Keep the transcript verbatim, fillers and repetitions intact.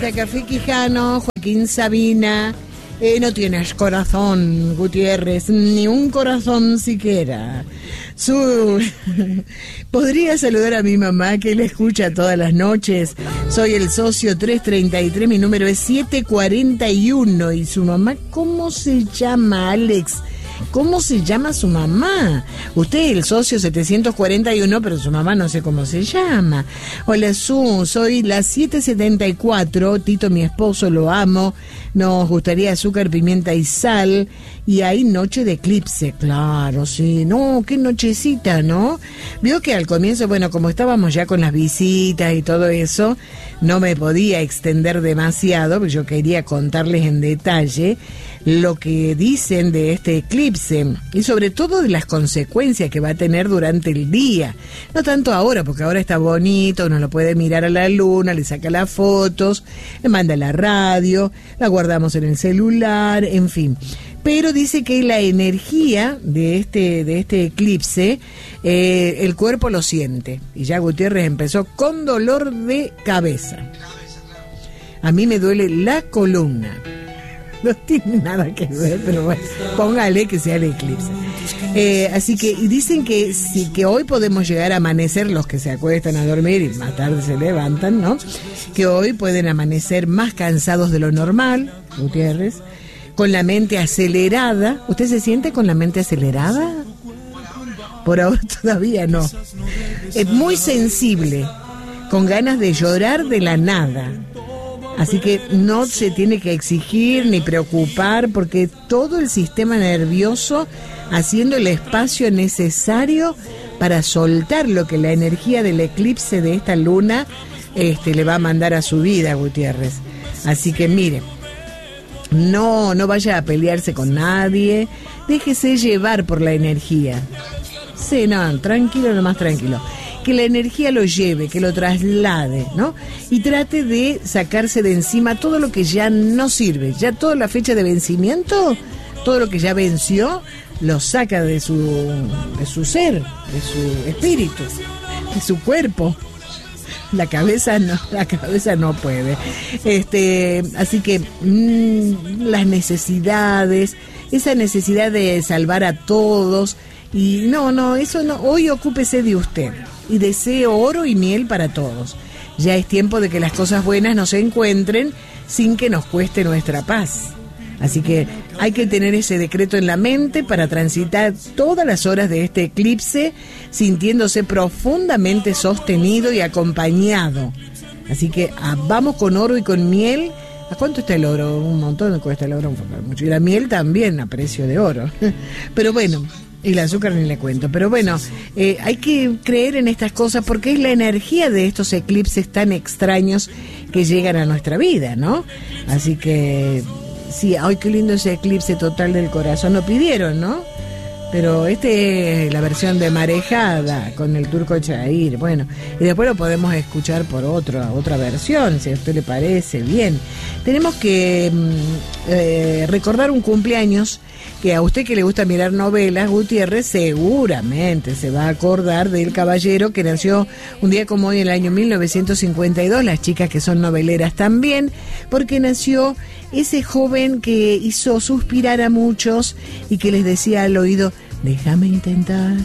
vuelta, Café Quijano, Joaquín Sabina. Eh, no tienes corazón, Gutiérrez, ni un corazón siquiera. Su... Podría saludar a mi mamá, que la escucha todas las noches. Soy el socio trescientos treinta y tres, mi número es setecientos cuarenta y uno. ¿Y su mamá cómo se llama, Alex? ¿Cómo se llama su mamá? Usted el socio setecientos cuarenta y uno, pero su mamá no sé cómo se llama. Hola, Su, soy la setecientos setenta y cuatro, Tito, mi esposo, lo amo. Nos gustaría azúcar, pimienta y sal. Y hay noche de eclipse, claro, sí. No, qué nochecita, ¿no? Vio que al comienzo, bueno, como estábamos ya con las visitas y todo eso, no me podía extender demasiado, porque yo quería contarles en detalle lo que dicen de este eclipse y sobre todo de las consecuencias que va a tener durante el día. No tanto ahora, porque ahora está bonito, uno lo puede mirar a la luna, le saca las fotos, le manda a la radio, la guardamos en el celular, en fin. Pero dice que la energía de este, de este eclipse, eh, el cuerpo lo siente. Y ya Gutiérrez empezó con dolor de cabeza. A mí me duele la columna. No tiene nada que ver, pero bueno, póngale que sea el eclipse. Eh, así que y dicen que sí, que hoy podemos llegar a amanecer, los que se acuestan a dormir y más tarde se levantan, ¿no? Que hoy pueden amanecer más cansados de lo normal, Gutiérrez, con la mente acelerada. ¿Usted se siente con la mente acelerada? Por ahora todavía no. Es muy sensible, con ganas de llorar de la nada. Así que no se tiene que exigir ni preocupar, porque todo el sistema nervioso haciendo el espacio necesario para soltar lo que la energía del eclipse de esta luna este, le va a mandar a su vida, Gutiérrez. Así que mire, no, no vaya a pelearse con nadie, déjese llevar por la energía. Sí, no, tranquilo, nomás tranquilo. Que la energía lo lleve, que lo traslade, ¿no? Y trate de sacarse de encima todo lo que ya no sirve. Ya toda la fecha de vencimiento, todo lo que ya venció, lo saca de su, de su ser, de su espíritu, de su cuerpo. La cabeza no, la cabeza no puede. Este, así que mmm, las necesidades, esa necesidad de salvar a todos. Y no, no, eso no. Hoy ocúpese de usted y deseo oro y miel para todos. Ya es tiempo de que las cosas buenas nos encuentren sin que nos cueste nuestra paz. Así que hay que tener ese decreto en la mente para transitar todas las horas de este eclipse sintiéndose profundamente sostenido y acompañado. Así que ah, vamos con oro y con miel. ¿A cuánto está el oro? Un montón cuesta el oro, mucho. Y la miel también a precio de oro. Pero bueno, y el azúcar ni le cuento. Pero bueno, eh, hay que creer en estas cosas porque es la energía de estos eclipses tan extraños que llegan a nuestra vida, ¿no? Así que sí, ay, qué lindo ese eclipse total del corazón. Lo pidieron, ¿no? Pero este es la versión de Marejada con el Turco Chair. Bueno, y después lo podemos escuchar por otra otra versión, si a usted le parece bien. Tenemos que eh, recordar un cumpleaños que a usted que le gusta mirar novelas, Gutiérrez, seguramente se va a acordar del caballero que nació un día como hoy en el año mil novecientos cincuenta y dos, las chicas que son noveleras también, porque nació ese joven que hizo suspirar a muchos y que les decía al oído, déjame intentar.